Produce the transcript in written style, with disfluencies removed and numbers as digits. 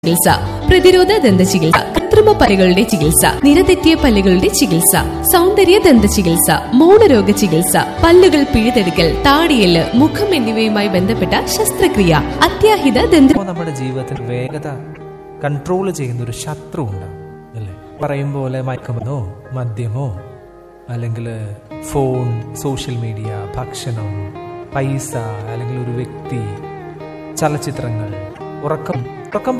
ചികിത്സ, പ്രതിരോധ ദന്ത ചികിത്സ, കൃത്രിമ പല്ലുകളുടെ ചികിത്സ, നിരതെറ്റിയ പല്ലുകളുടെ ചികിത്സ, സൗന്ദര്യ ദന്ത ചികിത്സ, മൗനരോഗ ചികിത്സ, പല്ലുകൾ പിഴുതെടുക്കൽ, താടിയെല്ല്, മുഖം എന്നിവയുമായി ബന്ധപ്പെട്ട ശസ്ത്രക്രിയ, അത്യാഹിത ദന്ത. നമ്മുടെ ജീവിതത്തിൽ വേഗത കൺട്രോൾ ചെയ്യുന്ന ഒരു ശത്രു ഉണ്ടാവും അല്ലേ? പറയും പോലെ മയക്കുമരുന്നോ മദ്യമോ അല്ലെങ്കിൽ ഫോൺ, സോഷ്യൽ മീഡിയ, ഭക്ഷണം, പൈസ, അല്ലെങ്കിൽ ഒരു വ്യക്തി, ചലച്ചിത്രങ്ങൾ, ഉറക്കം